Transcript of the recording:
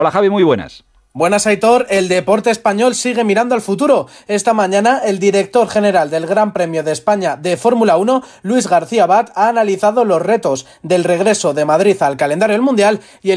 Hola Javi, muy buenas. Buenas, Aitor. El deporte español sigue mirando al futuro. Esta mañana, el director general del Gran Premio de España de Fórmula 1, Luis García Abad, ha analizado los retos del regreso de Madrid al calendario del Mundial y el